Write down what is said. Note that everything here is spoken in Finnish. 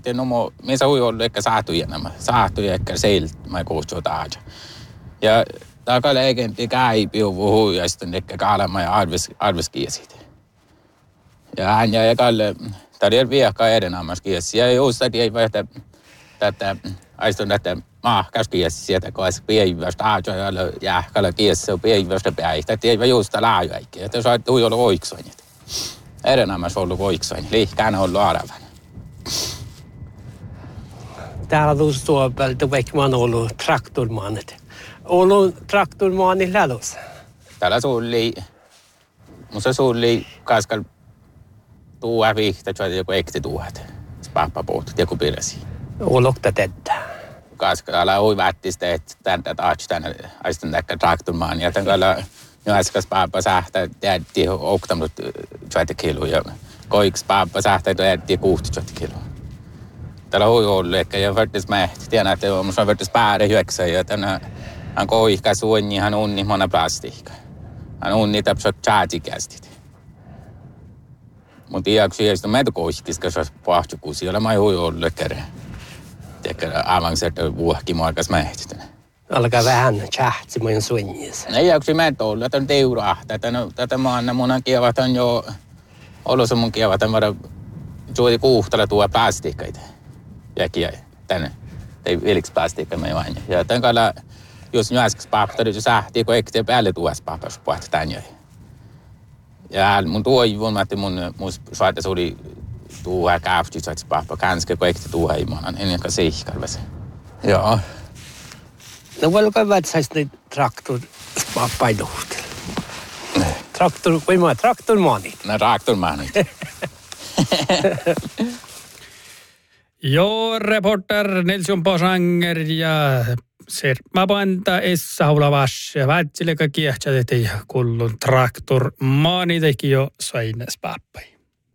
No, missä hui ollut ehkä saatuja nämä. Saatuja ehkä seilt, mä kuutsu taas. Ja taka leikendi käipiu puhui ja sitten ehkä kaalama ja arveskiisit. Ja hän jäi kalle, tämä oli viekkaa edenammas kiesi. Ja just ei vaihtaa tätä, aistun tätä käskiesi sieltä, kun olisi pienivästä aajoja ja kalle kiesi on pienivästä päihtä. Että ei vaan just laaja eikä. Että sä hui ollut oiksoinit. Edenammas ollut oiksoinit. Liikkään on ollut aravan. Täällä tuossa tuopelta vaikka mä oon ollut traktormaanit. Ollut traktormaanit lähdössä. Täällä suuli kaskal tuua vihtä, että joku ekti tuuhat. Pappa puhutut, joku piresi. Olokta tätä. Kaskalla ui vättistä, että tänne taas tänne aistun täkkä traktormaan. Ja tämän äsken pappa sähtää, tehdään oktamut 20 kiloa. Ja koiksi pappa sähtää, tehdään 60 kiloa. Täällä hui ollut ehkä, ja värtis mähti. Tiedän, että on värtis päädä hyöksä, ja tänään hän koihka suunni, hän unni mona plastiikka. Hän unni täpsä tjäätikästit. Mutta iäksi ei sitä meitä koihkis, koska se pahtukuusi, jolla mä ei hui ollut lökkärä. Tekkärä aivan sieltä vuohkimuokas mähti. Alkaa vähän tjähtsi mun suunniissa. Ei iäksi meitä ollut, että on teurahta. Tätä maana munan kievatan jo, olossa mun kievatan vada juuri kuuhtalla tuo plastiikkaita. Jäkiä tänne. Ei vilks plastiikka me vain. Ja tämän kalla, jos nyäskäs paapta, niin se sähtii, kun ekti päälle tuossa paapassa puhata tän jäi. Ja mun toivon, että mun suhtes oli tuohon käyfti, että paappa kanske, kun ekti tuohon ei manan. Ennen kuin siihkarvasi. Joo. No voiko vätsäistä niitä traktorpaidohut? Traktormaanit. No traktormaanit. Joo, reporter Nelson Posanger ja Sermapanta Essa Haulavas ja Vätsilä kaikki ehtsätet ja kullun traktormaanit jo saines pappai.